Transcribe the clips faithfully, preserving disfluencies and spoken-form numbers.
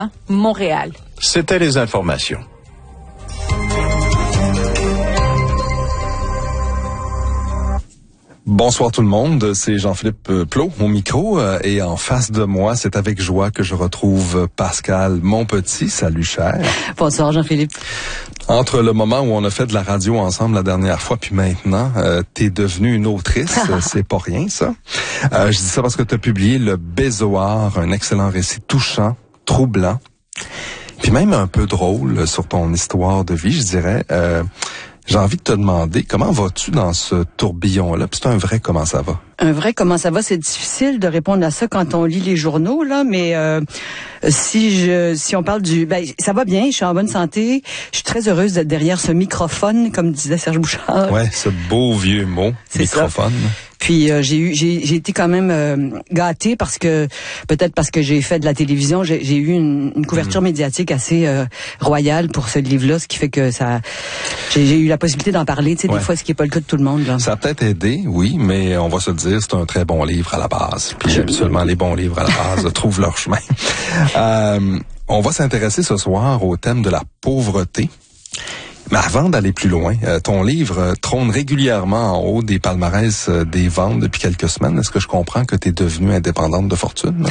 Montréal. C'était les informations. Bonsoir tout le monde, c'est Jean-Philippe Plot au micro euh, et en face de moi, c'est avec joie que je retrouve Pascal Monpetit. Salut cher. Bonsoir Jean-Philippe. Entre le moment où on a fait de la radio ensemble la dernière fois puis maintenant, euh, t'es devenue une autrice, c'est pas rien ça. Euh, je dis ça parce que t'as publié Le Bézoard, un excellent récit touchant, troublant, puis même un peu drôle sur ton histoire de vie, je dirais. Euh, J'ai envie de te demander, comment vas-tu dans ce tourbillon-là? Puis c'est un vrai comment ça va? Un vrai comment ça va, c'est difficile de répondre à ça quand on lit les journaux, là, mais euh, si je si on parle du... Ben, ça va bien, je suis en bonne santé, je suis très heureuse d'être derrière ce microphone, comme disait Serge Bouchard. Ouais, ce beau vieux mot, c'est microphone. Ça. Puis euh, j'ai eu j'ai j'ai été quand même euh, gâtée parce que peut-être parce que j'ai fait de la télévision, j'ai j'ai eu une, une couverture mmh. médiatique assez euh, royale pour ce livre-là, ce qui fait que ça j'ai, j'ai eu la possibilité d'en parler, tu sais, ouais. des fois ce qui est pas le cas de tout le monde là. Ça a peut-être aidé, oui, mais on va se le dire, c'est un très bon livre à la base. Puis Je... absolument les bons livres à la base trouvent leur chemin. Euh, on va s'intéresser ce soir au thème de la pauvreté. Mais avant d'aller plus loin, euh, ton livre euh, trône régulièrement en haut des palmarès euh, des ventes depuis quelques semaines. Est-ce que je comprends que tu es devenue indépendante de fortune?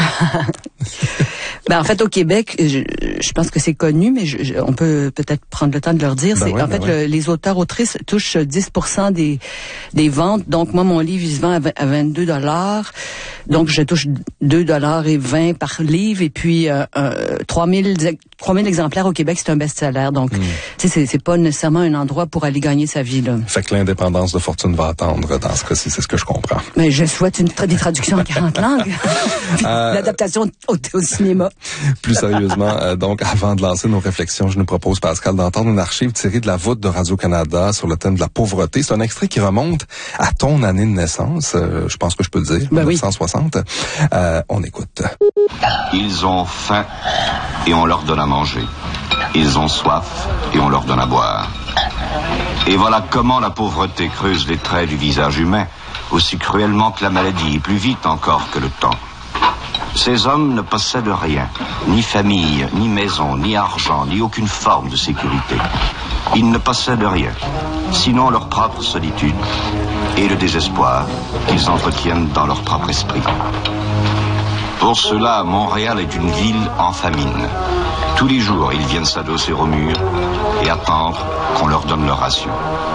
Ben en fait au Québec, je, je pense que c'est connu, mais je, je, on peut peut-être prendre le temps de leur dire. Ben c'est ouais, en ben fait ouais. le, les auteurs autrices touchent dix pour cent des des ventes. Donc moi mon livre il se vend à vingt-deux dollars. Donc je touche deux dollars et vingt par livre et puis euh, euh, trois mille exemplaires au Québec, c'est un best-seller. Donc mm. tu sais c'est c'est pas nécessairement un endroit pour aller gagner sa vie là. Fait que l'indépendance de fortune va attendre dans ce cas-ci, c'est ce que je comprends. Mais je souhaite une des traductions en quarante langues. euh, L'adaptation au, au cinéma. Plus sérieusement, euh, donc avant de lancer nos réflexions, je nous propose, Pascal, d'entendre une archive tirée de la voûte de Radio-Canada sur le thème de la pauvreté. C'est un extrait qui remonte à ton année de naissance, euh, je pense que je peux le dire, ben mille neuf cent soixante. Oui. Euh, on écoute. Ils ont faim et on leur donne à manger. Ils ont soif et on leur donne à boire. Et voilà comment la pauvreté creuse les traits du visage humain, aussi cruellement que la maladie, et plus vite encore que le temps. Ces hommes ne possèdent rien, ni famille, ni maison, ni argent, ni aucune forme de sécurité. Ils ne possèdent rien, sinon leur propre solitude et le désespoir qu'ils entretiennent dans leur propre esprit. Pour cela, Montréal est une ville en famine. Tous les jours, ils viennent s'adosser au mur et attendre qu'on leur donne leur ration.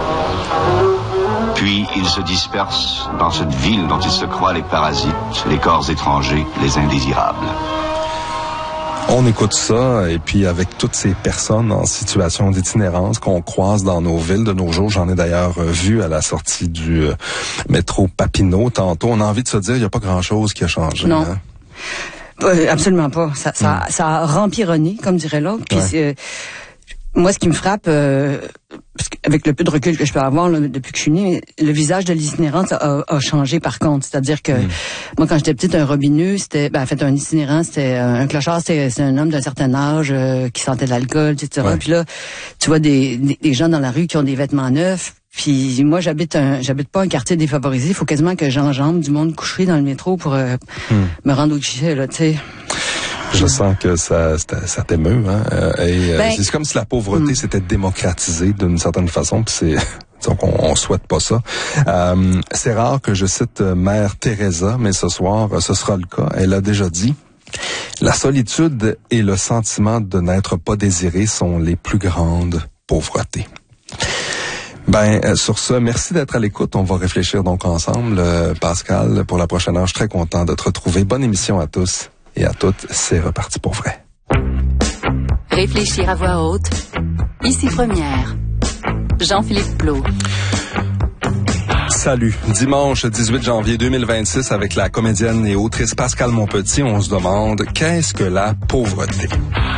Puis, ils se dispersent dans cette ville dont ils se croient les parasites, les corps étrangers, les indésirables. On écoute ça, et puis avec toutes ces personnes en situation d'itinérance qu'on croise dans nos villes de nos jours, j'en ai d'ailleurs vu à la sortie du euh, métro Papineau tantôt, on a envie de se dire, il n'y a pas grand-chose qui a changé. Non. Hein? Euh, absolument pas. Ça, ça, mm. ça a rempironné, comme dirait l'autre. Puis ouais. euh, moi, ce qui me frappe, euh, parce qu'avec le peu de recul que je peux avoir là, depuis que je suis née, le visage de l'itinérance a, a changé par contre. C'est-à-dire que mm. moi, quand j'étais petite, un robineux, c'était, ben, en fait, un itinérant, c'était un clochard, c'était, c'était un homme d'un certain âge euh, qui sentait de l'alcool, et cetera. Ouais. Puis là, tu vois des, des, des gens dans la rue qui ont des vêtements neufs. Puis moi, j'habite un, j'habite pas un quartier défavorisé. Il faut quasiment que j'enjambe du monde couché dans le métro pour euh, mm. me rendre au guichet, là, tu sais. Je sens que ça, ça, ça t'émeut, hein. Et ben, c'est comme si la pauvreté mm. s'était démocratisée d'une certaine façon. Puis c'est, donc on, on souhaite pas ça. Euh, c'est rare que je cite Mère Teresa, mais ce soir, ce sera le cas. Elle a déjà dit: la solitude et le sentiment de n'être pas désiré sont les plus grandes pauvretés. Ben, euh, sur ce, merci d'être à l'écoute. On va réfléchir donc ensemble, euh, Pascal, pour la prochaine heure. Je suis très content de te retrouver. Bonne émission à tous et à toutes. C'est reparti pour vrai. Réfléchir à voix haute. Ici Première. Jean-Philippe Plot. Salut. Dimanche dix-huit janvier deux mille vingt-six, avec la comédienne et autrice Pascal Monpetit, on se demande, qu'est-ce que la pauvreté?